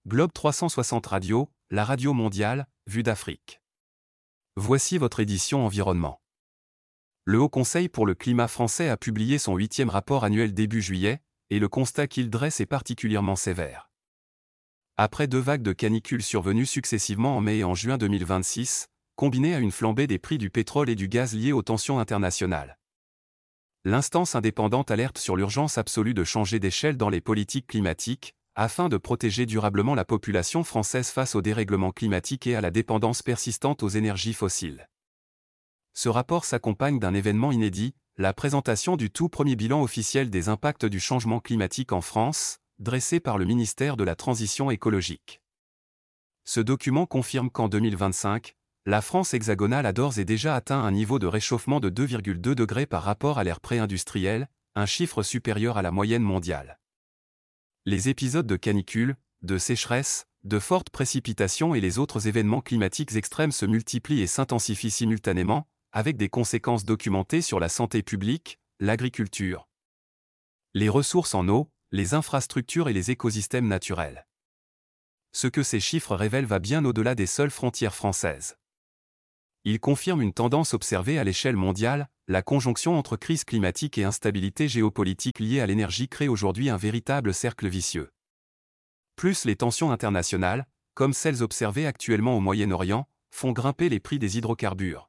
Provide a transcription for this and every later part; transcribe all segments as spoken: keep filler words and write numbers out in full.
Globe trois cent soixante Radio, la radio mondiale, vue d'Afrique. Voici votre édition environnement. Le Haut Conseil pour le climat français a publié son huitième rapport annuel début juillet, et le constat qu'il dresse est particulièrement sévère. Après deux vagues de canicules survenues successivement en mai et en juin deux mille vingt-six, combinées à une flambée des prix du pétrole et du gaz liés aux tensions internationales, l'instance indépendante alerte sur l'urgence absolue de changer d'échelle dans les politiques climatiques, afin de protéger durablement la population française face au dérèglement climatique et à la dépendance persistante aux énergies fossiles. Ce rapport s'accompagne d'un événement inédit, la présentation du tout premier bilan officiel des impacts du changement climatique en France, dressé par le ministère de la Transition écologique. Ce document confirme qu'en deux mille vingt-cinq, la France hexagonale a d'ores et déjà atteint un niveau de réchauffement de deux virgule deux degrés par rapport à l'ère pré-industrielle, un chiffre supérieur à la moyenne mondiale. Les épisodes de canicule, de sécheresse, de fortes précipitations et les autres événements climatiques extrêmes se multiplient et s'intensifient simultanément, avec des conséquences documentées sur la santé publique, l'agriculture, les ressources en eau, les infrastructures et les écosystèmes naturels. Ce que ces chiffres révèlent va bien au-delà des seules frontières françaises. Ils confirment une tendance observée à l'échelle mondiale, la conjonction entre crise climatique et instabilité géopolitique liée à l'énergie crée aujourd'hui un véritable cercle vicieux. Plus les tensions internationales, comme celles observées actuellement au Moyen-Orient, font grimper les prix des hydrocarbures,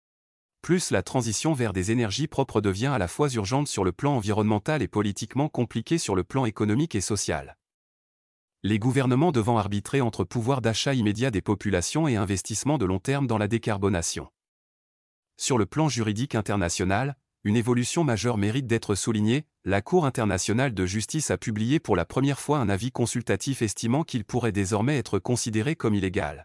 plus la transition vers des énergies propres devient à la fois urgente sur le plan environnemental et politiquement compliquée sur le plan économique et social. Les gouvernements devant arbitrer entre pouvoir d'achat immédiat des populations et investissement de long terme dans la décarbonation. Sur le plan juridique international, une évolution majeure mérite d'être soulignée, la Cour internationale de justice a publié pour la première fois un avis consultatif estimant qu'il pourrait désormais être considéré comme illégal,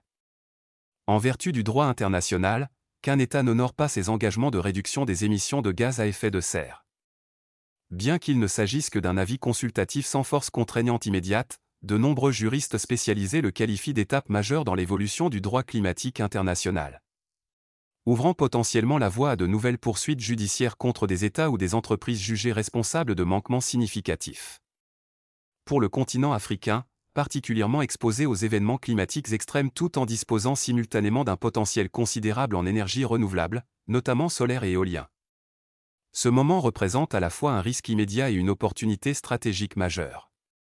en vertu du droit international, qu'un État n'honore pas ses engagements de réduction des émissions de gaz à effet de serre. Bien qu'il ne s'agisse que d'un avis consultatif sans force contraignante immédiate, de nombreux juristes spécialisés le qualifient d'étape majeure dans l'évolution du droit climatique international, ouvrant potentiellement la voie à de nouvelles poursuites judiciaires contre des États ou des entreprises jugées responsables de manquements significatifs. Pour le continent africain, particulièrement exposé aux événements climatiques extrêmes tout en disposant simultanément d'un potentiel considérable en énergie renouvelable, notamment solaire et éolien. Ce moment représente à la fois un risque immédiat et une opportunité stratégique majeure.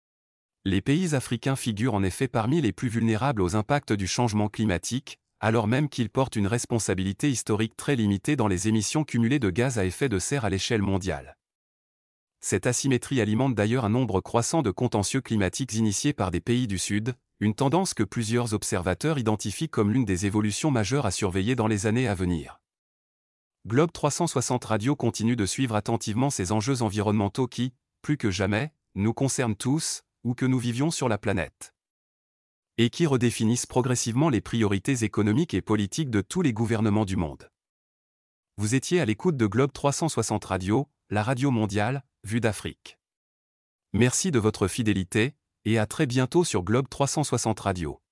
Les pays africains figurent en effet parmi les plus vulnérables aux impacts du changement climatique, alors même qu'ils portent une responsabilité historique très limitée dans les émissions cumulées de gaz à effet de serre à l'échelle mondiale. Cette asymétrie alimente d'ailleurs un nombre croissant de contentieux climatiques initiés par des pays du Sud, une tendance que plusieurs observateurs identifient comme l'une des évolutions majeures à surveiller dans les années à venir. Globe trois cent soixante Radio continue de suivre attentivement ces enjeux environnementaux qui, plus que jamais, nous concernent tous, où que nous vivions sur la planète, et qui redéfinissent progressivement les priorités économiques et politiques de tous les gouvernements du monde. Vous étiez à l'écoute de Globe trois cent soixante Radio, la radio mondiale, vue d'Afrique. Merci de votre fidélité, et à très bientôt sur Globe trois cent soixante Radio.